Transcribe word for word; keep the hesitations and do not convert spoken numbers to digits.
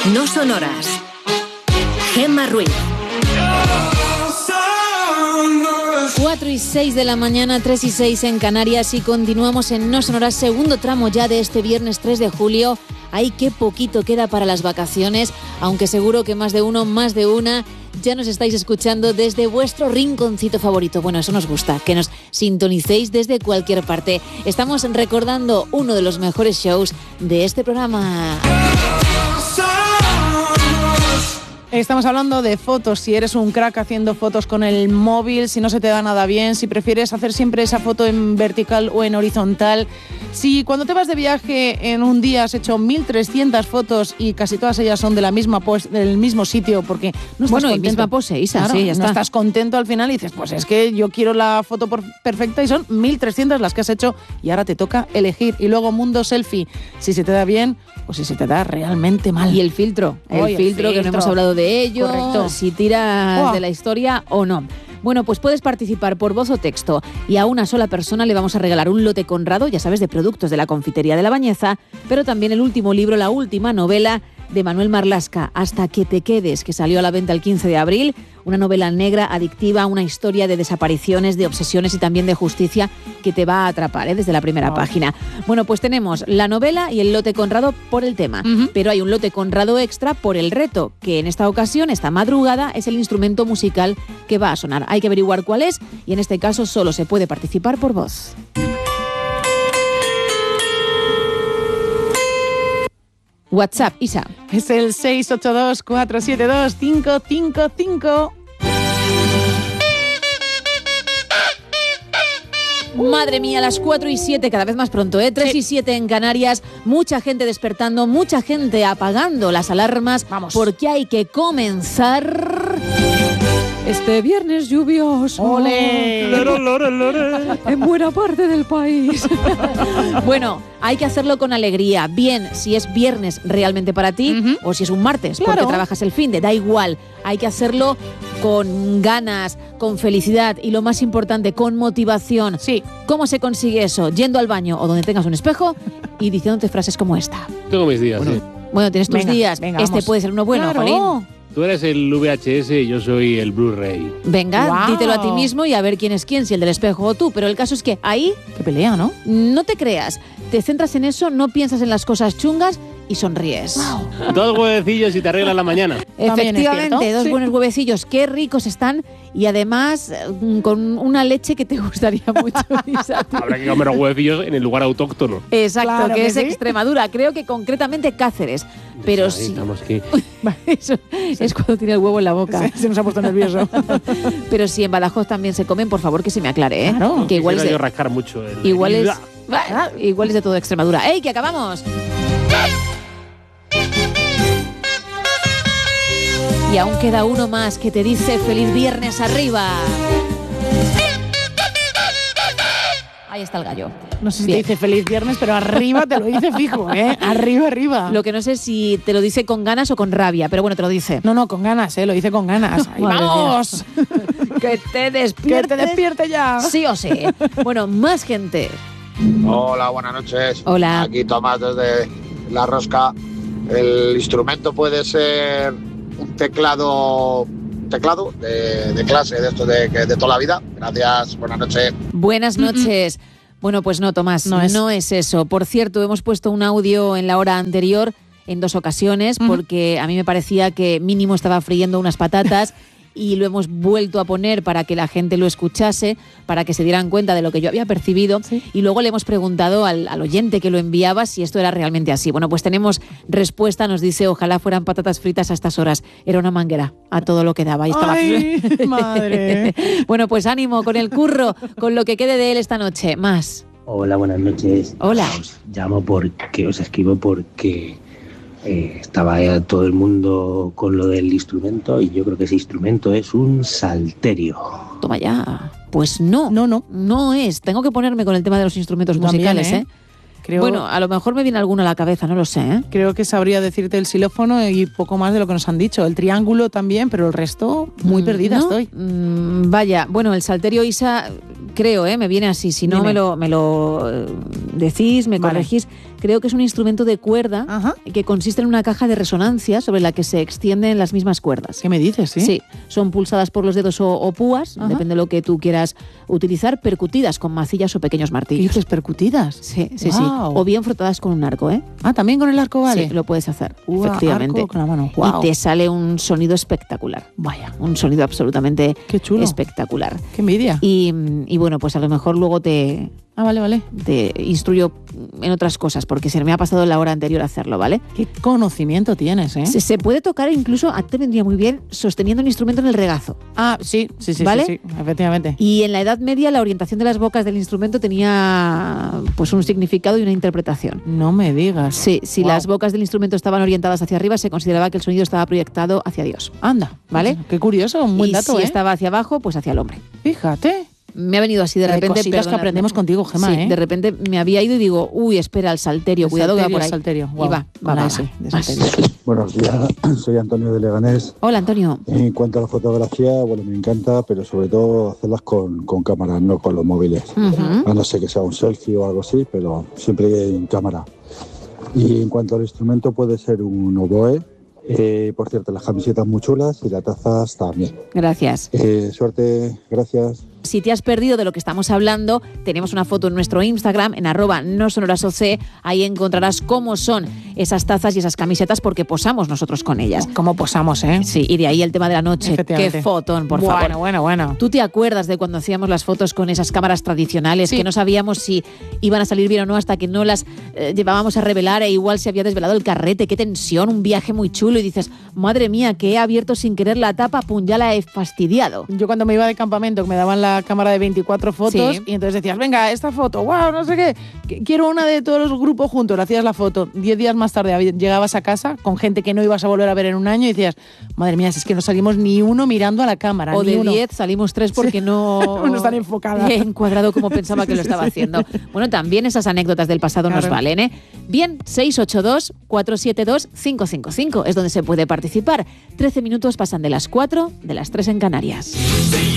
No sonoras. Gemma Ruiz. cuatro y seis de la mañana, tres y seis en Canarias, y continuamos en No Sonoras, segundo tramo ya de este viernes tres de julio. Ay, qué poquito queda para las vacaciones, aunque seguro que más de uno, más de una, ya nos estáis escuchando desde vuestro rinconcito favorito. Bueno, eso nos gusta, que nos sintonicéis desde cualquier parte. Estamos recordando uno de los mejores shows de este programa. Estamos hablando de fotos, si eres un crack haciendo fotos con el móvil, si no se te da nada bien, si prefieres hacer siempre esa foto en vertical o en horizontal, si cuando te vas de viaje en un día has hecho mil trescientas fotos y casi todas ellas son de la misma pos- del mismo sitio porque no estás bueno, contento. y misma pose, Isa, claro, sí, ya no está. estás contento al final y dices, pues es que yo quiero la foto por- perfecta y son mil trescientas las que has hecho y ahora te toca elegir. Y luego mundo selfie, si se te da bien o si se te da realmente mal. Y el filtro, el, Oye, filtro, el que no filtro. hemos hablado de ello, Correcto. si tiras Oh. de la historia o no. Bueno, pues puedes participar por voz o texto y a una sola persona le vamos a regalar un lote Conrado, ya sabes, de productos de la confitería de La Bañeza, pero también el último libro, la última novela de Manuel Marlasca, Hasta que te quedes, que salió a la venta el quince de abril, una novela negra, adictiva, una historia de desapariciones, de obsesiones y también de justicia que te va a atrapar, ¿eh? Desde la primera Oh. página. Bueno, pues tenemos la novela y el lote Conrado por el tema, Uh-huh. pero hay un lote Conrado extra por el reto, que en esta ocasión, esta madrugada, es el instrumento musical que va a sonar. Hay que averiguar cuál es y en este caso solo se puede participar por voz. WhatsApp, Isa. Es el seis ocho dos, cuatro siete dos, cinco cinco cinco. Madre mía, las cuatro y siete, cada vez más pronto, ¿eh? tres Sí. y siete en Canarias, mucha gente despertando, mucha gente apagando las alarmas, Vamos. porque hay que comenzar este viernes lluvioso. ¡Ole! En buena parte del país. Bueno, hay que hacerlo con alegría. Bien, si es viernes realmente para ti, Ujú. o si es un martes, Claro. porque trabajas el finde, da igual. Hay que hacerlo con ganas, con felicidad y, lo más importante, con motivación. Sí. ¿Cómo se consigue eso? Yendo al baño o donde tengas un espejo y diciéndote frases como esta. Tengo mis días, sí. Bueno, tienes tus Venga, días. venga, este vamos. puede ser uno bueno, Claro. Jolín. Tú eres el V H S y yo soy el Blu-ray. Venga, Guau. dítelo a ti mismo y a ver quién es quién, si el del espejo o tú. Pero el caso es que ahí Qué pelea, ¿no? no te creas, te centras en eso, no piensas en las cosas chungas y sonríes. Dos huevecillos y te arreglas la mañana. También es Efectivamente, cierto, dos sí. buenos huevecillos, qué ricos están y además mm, con una leche que te gustaría mucho. Isa. Habrá que comer los huevecillos en el lugar autóctono. Exacto, Claro que, que es sí. Extremadura, creo que concretamente Cáceres. Pero Ahí sí, estamos aquí. eso es cuando tiene el huevo en la boca. Se, se nos ha puesto nervioso. Pero si en Badajoz también se comen, por favor que se me aclare, ¿eh? Claro. Que igual es, Quisiera yo de, rascar mucho. El... igual, es, igual es de todo Extremadura. ¡Ey, que acabamos! Y aún queda uno más que te dice feliz viernes arriba. Ahí está el gallo. No sé si Bien. te dice feliz viernes, pero arriba te lo dice fijo, ¿eh? Arriba, arriba. Lo que no sé si te lo dice con ganas o con rabia, pero bueno, te lo dice. No, no, con ganas, ¿eh? Lo dice con ganas. Ahí Madre ¡vamos! Que te ¡Que despiertes. te despierte ya! Sí o sí. Bueno, más gente. Hola, buenas noches. Hola. Aquí Tomás desde La Rosca. El instrumento puede ser un teclado, un teclado de, de clase, de esto de, de toda la vida. Gracias, buenas noches. Buenas noches. Bueno, pues no, Tomás, No no es. es, eso. Por cierto, hemos puesto un audio en la hora anterior en dos ocasiones Ujú. porque a mí me parecía que mínimo estaba friendo unas patatas y lo hemos vuelto a poner para que la gente lo escuchase, para que se dieran cuenta de lo que yo había percibido. Sí. Y luego le hemos preguntado al, al oyente que lo enviaba si esto era realmente así. Bueno, pues tenemos respuesta, nos dice, ojalá fueran patatas fritas a estas horas. Era una manguera a todo lo que daba. Ahí estaba. ¡Ay, madre! Bueno, pues ánimo con el curro, con lo que quede de él esta noche. Más. Hola, buenas noches. Hola. Os llamo porque, os escribo porque eh, estaba ya todo el mundo con lo del instrumento y yo creo que ese instrumento es un salterio. Toma ya. Pues no. No, no. No es. Tengo que ponerme con el tema de los instrumentos También, musicales, ¿eh? ¿eh? Creo, Bueno, a lo mejor me viene alguno a la cabeza, no lo sé, ¿eh? creo que sabría decirte el xilófono y poco más de lo que nos han dicho. El triángulo también, pero el resto, muy Mm, perdida ¿no? estoy. Mm, vaya, bueno, el salterio, Isa, creo, ¿eh? Me viene así. Si no, Dime. me lo, me lo eh, decís, me Vale. corregís. Creo que es un instrumento de cuerda Ajá. que consiste en una caja de resonancia sobre la que se extienden las mismas cuerdas. ¿Qué me dices, sí? Sí, son pulsadas por los dedos o, o púas, Ajá. depende de lo que tú quieras utilizar, percutidas con macillas o pequeños ¿Qué martillos. dices, percutidas? Sí, sí, Guau. sí. O bien frotadas con un arco, ¿eh? Ah, también con el arco, vale. Sí, lo puedes hacer, Ua, efectivamente. arco con la mano. Guau. Y te sale un sonido espectacular. Vaya, Un sonido absolutamente qué chulo. espectacular. Qué envidia. Y, y bueno, pues a lo mejor luego te, Ah, vale, vale. te instruyo en otras cosas, porque se me ha pasado la hora anterior a hacerlo, ¿vale? Qué conocimiento tienes, ¿eh? Se, se puede tocar incluso, a ti te vendría muy bien, sosteniendo un instrumento en el regazo. Ah, sí, sí, sí, ¿Vale? sí, sí, efectivamente. Y en la Edad Media la orientación de las bocas del instrumento tenía pues un significado y una interpretación. No me digas. Sí, si Guau. las bocas del instrumento estaban orientadas hacia arriba, se consideraba que el sonido estaba proyectado hacia Dios. Anda, ¿Vale? Qué curioso, un buen y dato, si ¿eh? estaba hacia abajo, pues hacia el hombre. Fíjate. Me ha venido así de Hay repente. cositas que perdonadme. aprendemos contigo, Gemma, Sí, ¿eh? de repente me había ido y digo, uy, espera, el salterio, El cuidado que va salterio, por ahí. el salterio. Y Guau, va, con va, la va, S va. de Más. salterio. Buenos días, soy Antonio de Leganés. Hola, Antonio. En cuanto a la fotografía, bueno, me encanta, pero sobre todo hacerlas con, con cámaras, no con los móviles. Ujú. A no ser que sea un selfie o algo así, pero siempre en cámara. Y en cuanto al instrumento, puede ser un oboe. Eh, por cierto, las camisetas muy chulas y las tazas también. Gracias. Eh, suerte, gracias. Si te has perdido de lo que estamos hablando, tenemos una foto en nuestro Instagram, en arroba no sonorasoc. Ahí encontrarás cómo son esas tazas y esas camisetas, porque posamos nosotros con ellas. ¿Cómo posamos, eh? Sí, y de ahí el tema de la noche. Qué Efectivamente. fotón, por bueno, favor. Bueno, bueno, ¿Tú te acuerdas de cuando hacíamos las fotos con esas cámaras tradicionales, Sí. que no sabíamos si iban a salir bien o no hasta que no las eh, llevábamos a revelar, e igual se había desvelado el carrete? Qué tensión, un viaje muy chulo, y dices, madre mía, que he abierto sin querer la tapa, pum, ya la he fastidiado. Yo cuando me iba de campamento, que me daban la cámara de veinticuatro fotos, Sí. y entonces decías, venga, esta foto, wow, no sé qué, que- quiero una de todos los grupos juntos, le hacías la foto. Diez días más tarde hab- llegabas a casa con gente que no ibas a volver a ver en un año y decías, madre mía, si es que no salimos ni uno mirando a la cámara. O ni de uno. diez salimos tres porque no, No están enfocadas. he encuadrado como pensaba que lo estaba haciendo. Bueno, también esas anécdotas del pasado nos Claro. valen, ¿eh? Bien, seis ocho dos, cuatro siete dos, cinco cinco cinco es donde se puede participar. trece minutos pasan de las cuatro, de las tres en Canarias.